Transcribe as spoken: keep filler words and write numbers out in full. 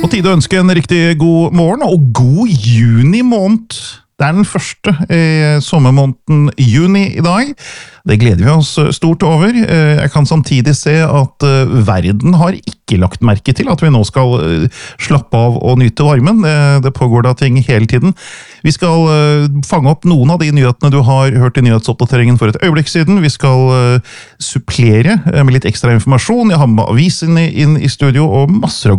på tide å ønske en riktig god morgen og god juni måned. Det er den første i sommermåneden juni i dag. Det gleder vi oss stort over. Jeg kan samtidig se at verden har ikke lagt merke til at vi nå skal slappe av og nyte varmen. Det pågår da ting hele tiden. Vi skal fange opp noen av de nyhetene du har hørt i nyhetsoppdateringen for et øyeblikk siden. Vi skal supplere med litt ekstra informasjon. Jeg har med avisen inn i studio og masser av